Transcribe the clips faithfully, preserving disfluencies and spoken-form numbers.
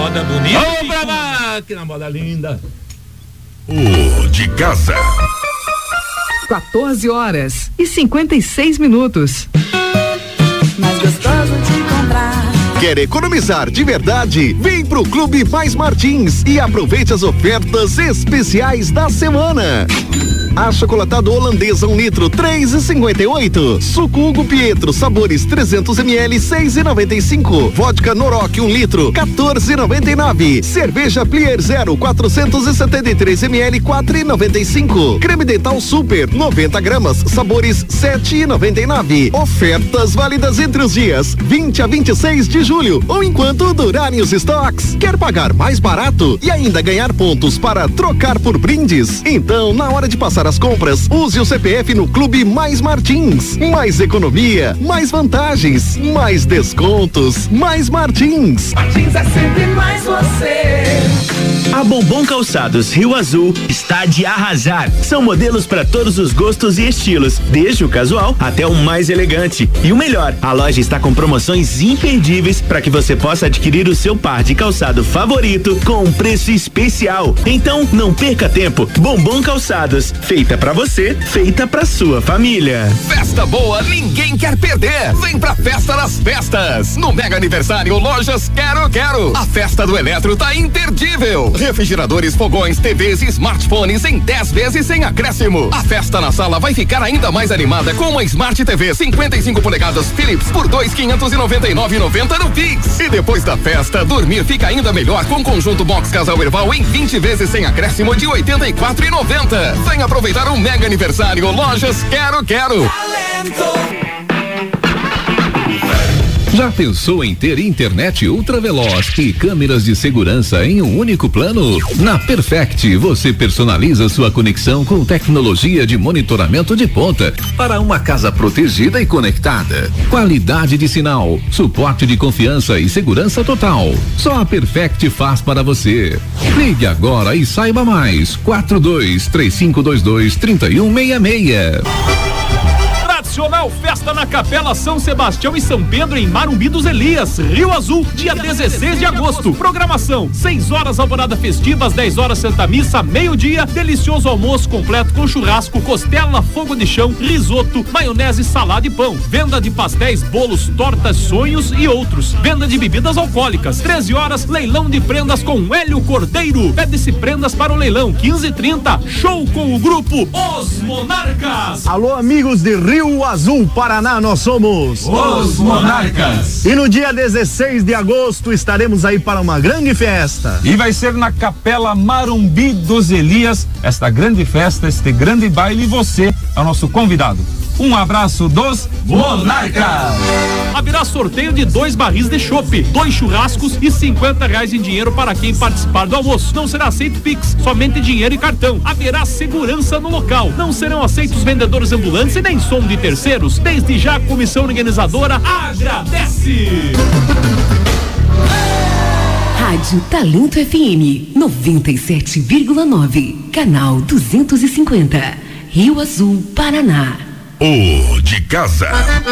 moda bonita. Vamos pra máquina, moda linda. O de casa. quatorze horas e cinquenta e seis minutos. Mais gostoso de encontrar. Quer economizar de verdade? Vem pro Clube Mais Martins e aproveite as ofertas especiais da semana. Achocolatado holandesa um litro, três e cinquenta e oito. Suco Hugo Pietro, sabores trezentos mililitros, seis e noventa e cinco. Vodka Noroc um litro, quatorze e noventa e nove. Cerveja Plier Zero, quatrocentos e setenta e três mililitros, quatro e noventa e cinco. Creme dental Super, noventa gramas, sabores sete e noventa e nove. Ofertas válidas entre os dias vinte a vinte e seis de julho ou enquanto durarem os estoques. Quer pagar mais barato e ainda ganhar pontos para trocar por brindes? Então, na hora de passar as compras, use o C P F no Clube Mais Martins. Mais economia, mais vantagens, mais descontos. Mais Martins. Martins é sempre mais você. A Bombom Calçados Rio Azul está de arrasar. São modelos para todos os gostos e estilos, desde o casual até o mais elegante. E o melhor, a loja está com promoções imperdíveis para que você possa adquirir o seu par de calçado favorito com um preço especial. Então, não perca tempo. Bombom Calçados, feita pra você, feita pra sua família. Festa boa, ninguém quer perder. Vem pra Festa das Festas. No mega aniversário Lojas Quero Quero. A festa do eletro tá imperdível. Refrigeradores, fogões, T Vs e smartphones em dez vezes sem acréscimo. A festa na sala vai ficar ainda mais animada com uma Smart T V cinquenta e cinco polegadas Philips por dois mil quinhentos e noventa e nove reais e noventa centavos no Pix. E depois da festa, dormir fica ainda melhor com conjunto box Casal Erval em vinte vezes sem acréscimo de oitenta e quatro reais e noventa centavos. Venha aproveitar um mega aniversário Lojas Quero Quero. Já pensou em ter internet ultra veloz e câmeras de segurança em um único plano? Na Perfect, você personaliza sua conexão com tecnologia de monitoramento de ponta para uma casa protegida e conectada. Qualidade de sinal, suporte de confiança e segurança total. Só a Perfect faz para você. Ligue agora e saiba mais. quatro dois três cinco dois dois, três um seis seis. Tradicional Festa na Capela São Sebastião e São Pedro em Marumbi dos Elias, Rio Azul, dia dezesseis de agosto. Programação: seis horas alvorada festiva, às dez horas Santa Missa, meio-dia, delicioso almoço completo com churrasco, costela, fogo de chão, risoto, maionese, salada e pão. Venda de pastéis, bolos, tortas, sonhos e outros. Venda de bebidas alcoólicas. treze horas, leilão de prendas com Hélio Cordeiro. Pede-se prendas para o leilão. quinze e trinta, show com o grupo Os Monarcas. Alô, amigos de Rio Azul, Paraná, nós somos Os Monarcas. E no dia dezesseis de agosto estaremos aí para uma grande festa. E vai ser na Capela Marumbi dos Elias, esta grande festa, este grande baile, e você é o nosso convidado. Um abraço dos Monarcas. Haverá sorteio de dois barris de chopp, dois churrascos e cinquenta reais em dinheiro para quem participar do almoço. Não será aceito Pix, somente dinheiro e cartão. Haverá segurança no local. Não serão aceitos vendedores ambulantes e nem som de terceiros. Desde já a comissão organizadora agradece. Rádio Talento F M noventa e sete vírgula nove, canal duzentos e cinquenta, Rio Azul, Paraná. O de casa.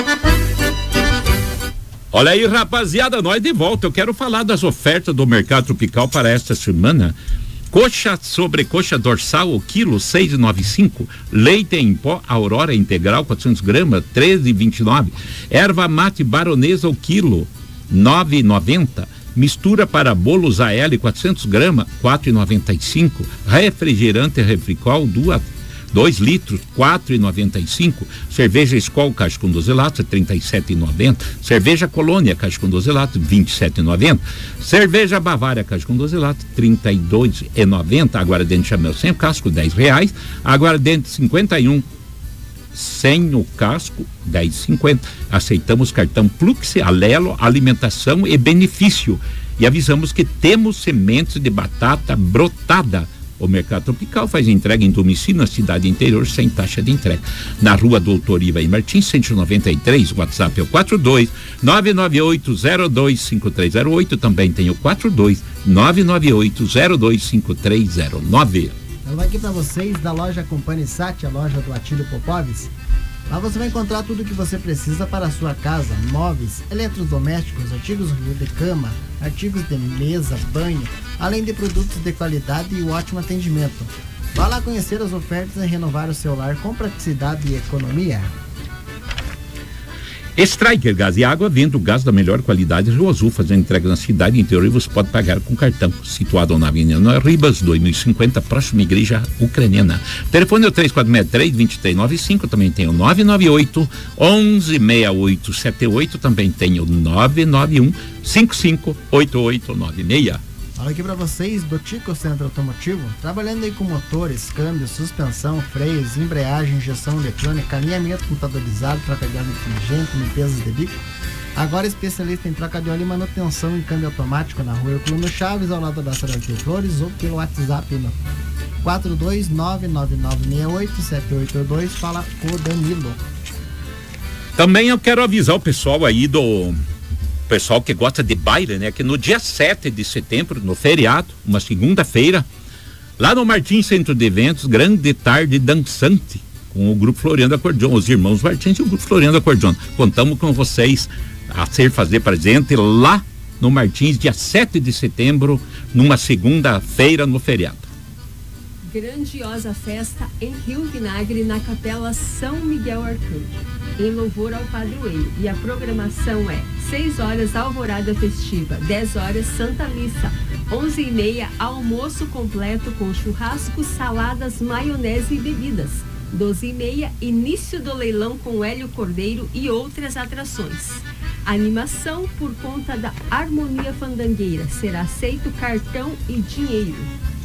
Olha aí, rapaziada, nós de volta. Eu quero falar das ofertas do Mercado Tropical para esta semana. Coxa sobre coxa dorsal, o quilo, seis e noventa e cinco. Leite em pó Aurora integral, quatrocentos gramas, treze e vinte e nove. Erva mate baronesa, o quilo, nove e noventa. Mistura para bolos A L, quatrocentos gramas, quatro e noventa e cinco. Refrigerante Refricol, duas dois litros, quatro e noventa e cinco. Cerveja Skol, caixa com doze latas, trinta e sete e noventa. Cerveja Colônia, caixa com doze latas, vinte e sete e noventa. Cerveja Bavária, caixa com doze latas, trinta e dois e noventa. Aguardente Chamel sem o casco, dez reais. Aguardente cinquenta e um sem o casco, dez e cinquenta. Aceitamos cartão Plux, Alelo, alimentação e benefício. E avisamos que temos sementes de batata brotada. O Mercado Tropical faz entrega em domicílio na cidade interior sem taxa de entrega. Na rua Doutor Iva e Martins, cento e noventa e três, o WhatsApp é o quatro dois nove nove oito zero dois cinco três zero oito. Também tem o quatro dois nove nove oito zero dois cinco três zero nove. Eu vou aqui para vocês da loja Company Sat, a loja do Atílio Popovics. Lá você vai encontrar tudo o que você precisa para a sua casa: móveis, eletrodomésticos, artigos de cama, artigos de mesa, banho, além de produtos de qualidade e ótimo atendimento. Vá lá conhecer as ofertas e renovar o seu lar com praticidade e economia. Striker Gás e Água vende o gás da melhor qualidade Rio Azul, fazendo entrega na cidade inteira, e você pode pagar com cartão. Situado na Avenida Ribas, dois mil e cinquenta, próxima igreja ucraniana. O telefone é o três quatro seis três, dois três nove cinco, também tem o nove nove oito, onze, seis oito sete oito, também tem o nove nove um, cinco cinco oito oito nove seis. Fala aqui pra vocês do Tico Centro Automotivo, trabalhando aí com motores, câmbio, suspensão, freios, embreagem, injeção eletrônica, alinhamento computadorizado, troca de óleo inteligente, limpezas de bico. Agora especialista em troca de óleo e manutenção em câmbio automático na rua Herculano Chaves, ao lado da Cidade de Flores, ou pelo WhatsApp no quatro dois nove nove nove seis oito sete oito dois. Fala com o Danilo. Também eu quero avisar o pessoal aí do... pessoal que gosta de baile, né? Que no dia sete de setembro, no feriado, uma segunda-feira, lá no Martins Centro de Eventos, grande tarde dançante, com o Grupo Floriano Acordeon, os irmãos Martins e o Grupo Floriano Acordeon. Contamos com vocês a ser fazer presente lá no Martins, dia sete de setembro, numa segunda-feira no feriado. Grandiosa festa em Rio Vinagre, na Capela São Miguel Arcanjo, em louvor ao padroeiro. E a programação é seis horas alvorada festiva, dez horas Santa Missa, onze e meia almoço completo com churrasco, saladas, maionese e bebidas, doze e meia início do leilão com Hélio Cordeiro e outras atrações. Animação por conta da Harmonia Fandangueira, será aceito cartão e dinheiro.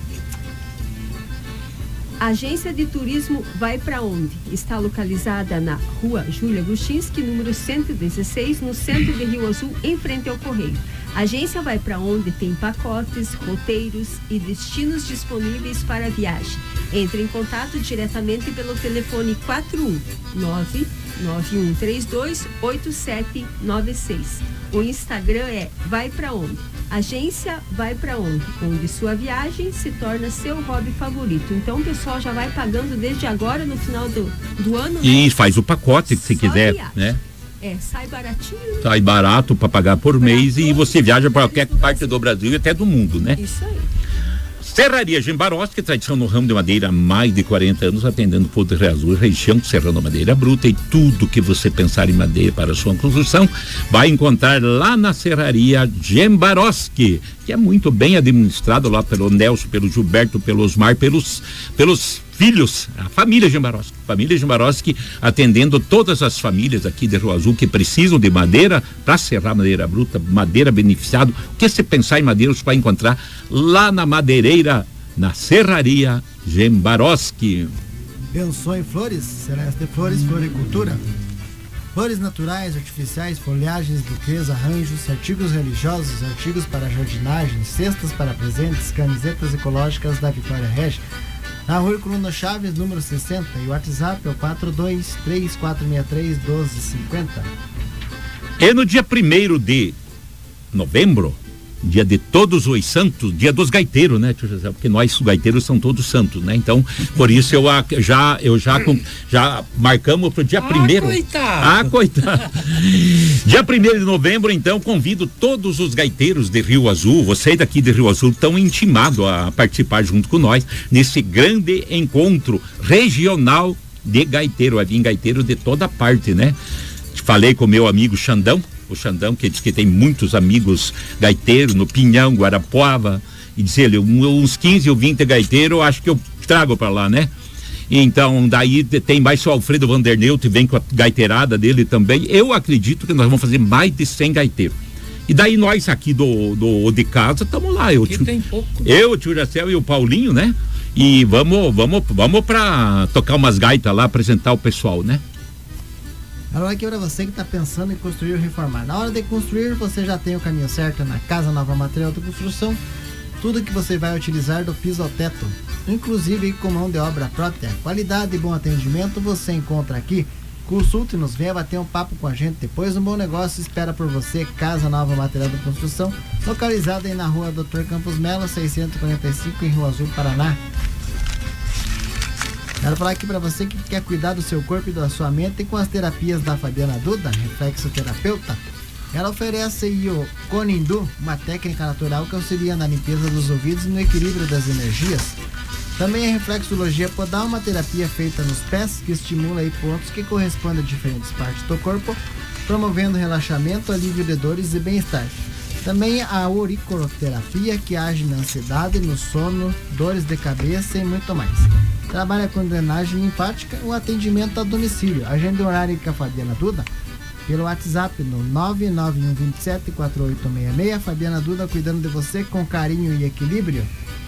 A agência de turismo Vai Pra Onde está localizada na rua Júlia Gruchinski, número cento e dezesseis, no centro de Rio Azul, em frente ao Correio. A agência Vai Pra Onde tem pacotes, roteiros e destinos disponíveis para viagem. Entre em contato diretamente pelo telefone quatro um nove nove um três dois oito sete nove seis. O Instagram é Vai Pra Onde. Agência Vai Pra Onde, onde sua viagem se torna seu hobby favorito. Então o pessoal já vai pagando desde agora, no final do, do ano. E né? faz o pacote que você quiser, viagem. né? É, sai baratinho. Sai barato para pagar por mês e você viaja para qualquer parte do Brasil e até do mundo, né? Isso aí. Serraria Gembarovski, tradição no ramo de madeira há mais de quarenta anos, atendendo o povo de Rio Azul, região serrano madeira bruta, e tudo que você pensar em madeira para a sua construção, vai encontrar lá na Serraria Gembarovski, que é muito bem administrado lá pelo Nelson, pelo Gilberto, pelo Osmar, pelos, pelos filhos, a família Gembarovski, família Gembarovski, atendendo todas as famílias aqui de Rio Azul que precisam de madeira para serrar madeira bruta, madeira beneficiado. O que você pensar em madeira você vai encontrar lá na madeireira, na Serraria Gembarovski. Pensou em flores? Celeste Flores, floricultura. Flores naturais, artificiais, folhagens, buquês, arranjos, artigos religiosos, artigos para jardinagem, cestas para presentes, camisetas ecológicas da Vitória Regia. Na rua Herculano Chaves, número sessenta, e o WhatsApp é o quatro dois três quatro seis três um dois cinco zero. E no dia primeiro de novembro, dia de todos os santos, dia dos gaiteiros, né, tio José? Porque nós, os gaiteiros, são todos santos, né? Então, por isso eu a, já, eu já, já marcamos pro dia primeiro. Ah, coitado! Ah, coitado! Dia primeiro de novembro, então, convido todos os gaiteiros de Rio Azul, vocês daqui de Rio Azul, estão intimados a participar junto com nós nesse grande encontro regional de gaiteiro. Vai vir gaiteiro de toda parte, né? Falei com meu amigo Xandão, o Xandão, que diz que tem muitos amigos gaiteiros no Pinhão, Guarapuava, e diz ele, uns quinze ou vinte gaiteiros, acho que eu trago para lá, né? Então, daí tem mais o Alfredo Vanderneut, que vem com a gaiteirada dele também. Eu acredito que nós vamos fazer mais de cem gaiteiros. E daí nós aqui do, do de casa estamos lá. Eu, tio, tem pouco, né? Eu, o tio Jacel e o Paulinho, né? E vamos, vamos, vamos para tocar umas gaitas lá, apresentar o pessoal, né? Agora aqui para você que está pensando em construir ou reformar. Na hora de construir, você já tem o caminho certo na Casa Nova Material de Construção. Tudo que você vai utilizar do piso ao teto, inclusive com mão de obra própria. Qualidade e bom atendimento você encontra aqui. Consulte-nos, venha bater um papo com a gente. Depois um bom negócio espera por você. Casa Nova Material de Construção, localizada aí na rua doutor Campos Melo, seiscentos e quarenta e cinco, em Rio Azul, Paraná. Quero falar aqui pra você que quer cuidar do seu corpo e da sua mente com as terapias da Fabiana Duda, reflexoterapeuta. Ela oferece aí o Conindu, uma técnica natural que auxilia na limpeza dos ouvidos e no equilíbrio das energias. Também a reflexologia podal, uma terapia feita nos pés que estimula aí pontos que correspondem a diferentes partes do corpo, promovendo relaxamento, alívio de dores e bem-estar. Também a auriculoterapia, que age na ansiedade, no sono, dores de cabeça e muito mais. Trabalha com drenagem linfática ou atendimento a domicílio. Agenda horário com a Fabiana Duda pelo WhatsApp no nove nove um dois sete quatro oito seis seis. Fabiana Duda cuidando de você com carinho e equilíbrio.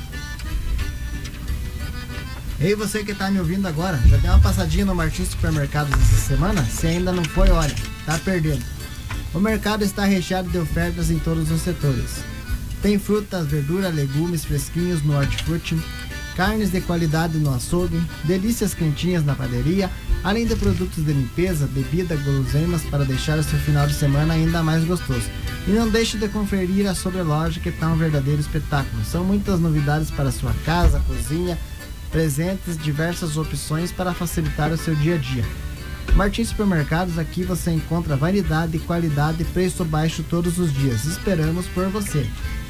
Ei, você que está me ouvindo agora, já deu uma passadinha no Martins Supermercados essa semana? Se ainda não foi, olha, tá perdendo. O mercado está recheado de ofertas em todos os setores. Tem frutas, verduras, legumes fresquinhos no hortifruti, carnes de qualidade no açougue, delícias quentinhas na padaria, além de produtos de limpeza, bebida, guloseimas para deixar o seu final de semana ainda mais gostoso. E não deixe de conferir a sobreloja, que está um verdadeiro espetáculo. São muitas novidades para sua casa, cozinha, presentes, diversas opções para facilitar o seu dia a dia. Martins Supermercados, aqui você encontra variedade, qualidade e preço baixo todos os dias. Esperamos por você.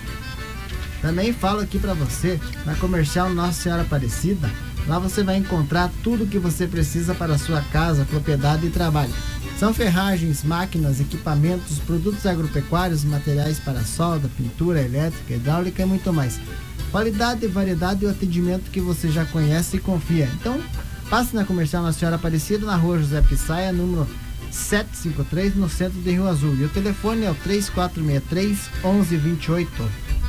Também falo aqui para você, na Comercial Nossa Senhora Aparecida, lá você vai encontrar tudo que você precisa para a sua casa, propriedade e trabalho. São ferragens, máquinas, equipamentos, produtos agropecuários, materiais para solda, pintura, elétrica, hidráulica e muito mais. Qualidade, variedade e o atendimento que você já conhece e confia. Então, passe na Comercial Nossa Senhora Aparecida, na rua José Pissaia, número setecentos e cinquenta e três, no centro de Rio Azul. E o telefone é o três quatro seis três, onze vinte e oito.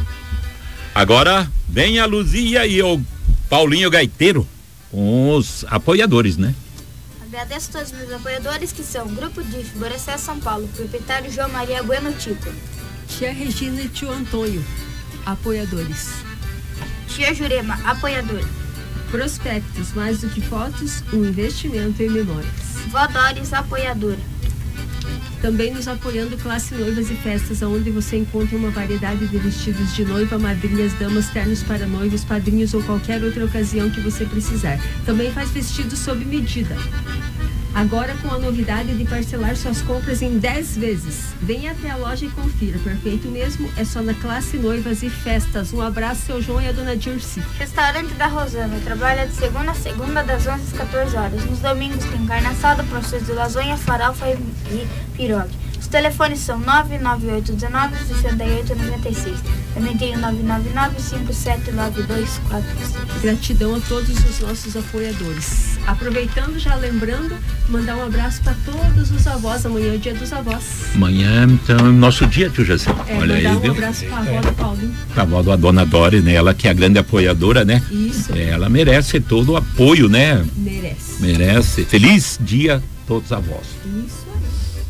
Agora vem a Luzia e o Paulinho Gaiteiro com os apoiadores, né? Agradeço a todos os meus apoiadores, que são Grupo D I F, Boracé, São Paulo, proprietário João Maria Bueno Tico. Tia Regina e tio Antônio, apoiadores. Tia Jurema, apoiador. Prospectos, mais do que fotos, um investimento em memórias. Vó Doris, apoiadora. Também nos apoiando Classe Noivas e Festas, onde você encontra uma variedade de vestidos de noiva, madrinhas, damas, ternos para noivos, padrinhos ou qualquer outra ocasião que você precisar. Também faz vestidos sob medida. Agora com a novidade de parcelar suas compras em dez vezes. Venha até a loja e confira. Perfeito mesmo, é só na Classe Noivas e Festas. Um abraço, seu João e a dona Dirce. Restaurante da Rosana, trabalha de segunda a segunda, das onze às quatorze horas. Nos domingos tem carne assada, porções de lasanha, farofa e pirogue. Os telefones são nove nove oito um nove, seis oito nove seis. Também tem o nove nove nove, cinco sete nove dois quatro seis. Gratidão a todos os nossos apoiadores. Aproveitando, já lembrando, mandar um abraço para todos os avós. Amanhã é o dia dos avós. Amanhã, então, é o nosso dia, tio Jacé. É, olha aí, um viu? abraço para a avó do Paulinho. A avó da dona Dori, né? Ela que é a grande apoiadora, né? Isso. É, ela merece todo o apoio, né? Merece. Merece. Feliz dia a todos os avós. Isso aí.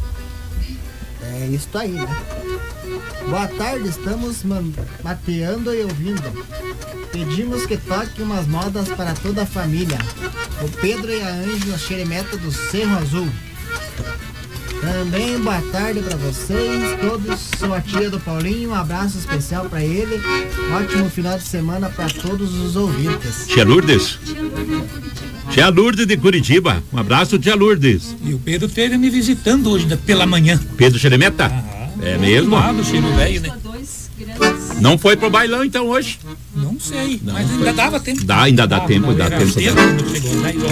É isso aí, né? Boa tarde, estamos mateando e ouvindo. Pedimos que toque umas modas para toda a família. O Pedro e a Ângela Xeremeta do Cerro Azul. Também boa tarde para vocês, todos. Sou a tia do Paulinho, um abraço especial para ele. Ótimo final de semana para todos os ouvintes. Tia Lourdes. Tia Lourdes de Curitiba. Um abraço, tia Lourdes. E o Pedro esteve me visitando hoje pela manhã. Pedro Xeremeta? Ah, é mesmo? Lado, cheiro velho, né? Não foi pro bailão então hoje? Não sei, Não, mas foi. ainda dava tempo. Dá, ainda dá ah, tempo, não, dá era tempo. Cedo, quando chegou, né?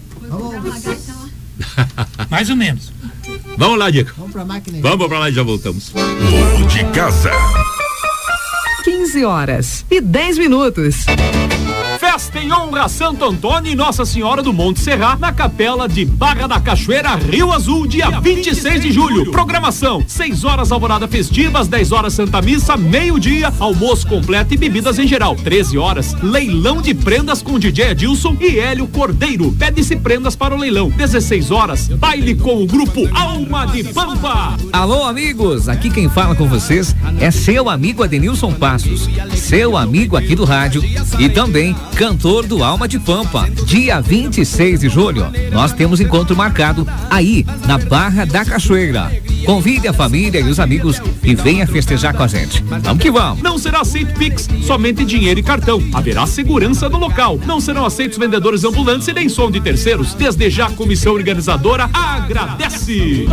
Mais ou menos. Vamos lá, Diego. Vamos pra máquina. Vamos pra lá e já voltamos. O de casa. quinze horas e dez minutos. Festa em honra a Santo Antônio e Nossa Senhora do Monte Serra, na Capela de Barra da Cachoeira, Rio Azul, dia vinte e seis de julho. Programação: seis horas alvorada festivas, dez horas Santa Missa, meio-dia, almoço completo e bebidas em geral. treze horas, leilão de prendas com D J Adilson e Hélio Cordeiro. Pede-se prendas para o leilão. dezesseis horas, baile com o grupo Alma de Pampa. Alô, amigos, aqui quem fala com vocês é seu amigo Adenilson Passos, seu amigo aqui do rádio e também cantor do Alma de Pampa. Dia vinte e seis de julho, nós temos encontro marcado aí na Barra da Cachoeira. Convide a família e os amigos e venha festejar com a gente. Vamos que vamos. Não será aceito Pix, somente dinheiro e cartão. Haverá segurança no local. Não serão aceitos vendedores ambulantes e nem som de terceiros. Desde já a comissão organizadora agradece.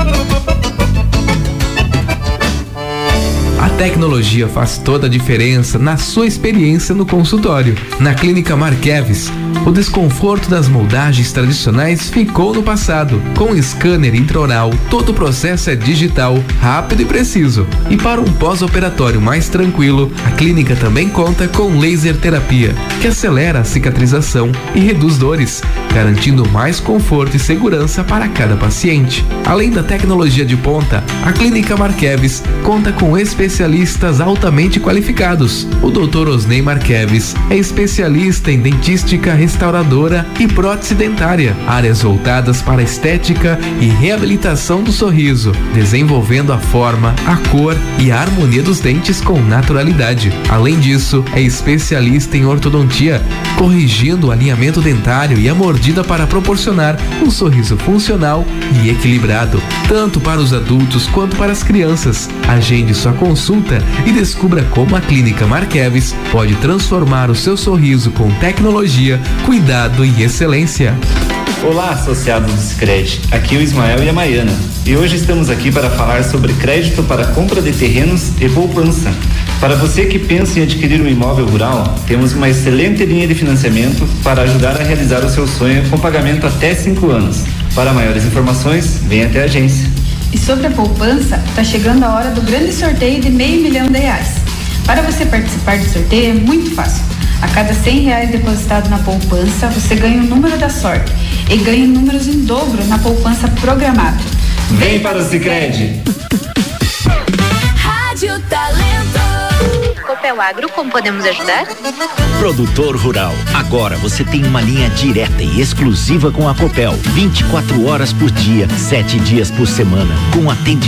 A tecnologia faz toda a diferença na sua experiência no consultório. Na Clínica Marqueves, o desconforto das moldagens tradicionais ficou no passado. Com scanner intraoral, todo o processo é digital, rápido e preciso. E para um pós-operatório mais tranquilo, a clínica também conta com laser terapia, que acelera a cicatrização e reduz dores, garantindo mais conforto e segurança para cada paciente. Além da tecnologia de ponta, a Clínica Marqueves conta com especialistas altamente qualificados. O doutor Osnei Marqueves é especialista em dentística restauradora e prótese dentária, áreas voltadas para a estética e reabilitação do sorriso, desenvolvendo a forma, a cor e a harmonia dos dentes com naturalidade. Além disso, é especialista em ortodontia, corrigindo o alinhamento dentário e a mordida para proporcionar um sorriso funcional e equilibrado, tanto para os adultos quanto para as crianças. Agende sua consulta e descubra como a Clínica Marqueves pode transformar o seu sorriso com tecnologia, cuidado e excelência. Olá, associados do Sicredi. Aqui é o Ismael e a Maiana. E hoje estamos aqui para falar sobre crédito para compra de terrenos e poupança. Para você que pensa em adquirir um imóvel rural, temos uma excelente linha de financiamento para ajudar a realizar o seu sonho com pagamento até cinco anos. Para maiores informações, venha até a agência. E sobre a poupança, está chegando a hora do grande sorteio de meio milhão de reais. Para você participar do sorteio é muito fácil. A cada cem reais depositado na poupança, você ganha o número da sorte e ganha números em dobro na poupança programada. Vem para o Sicredi. Rádio Talento. Copel Agro, como podemos ajudar? Produtor rural, agora você tem uma linha direta e exclusiva com a Copel, vinte e quatro horas por dia, sete dias por semana, com atendimento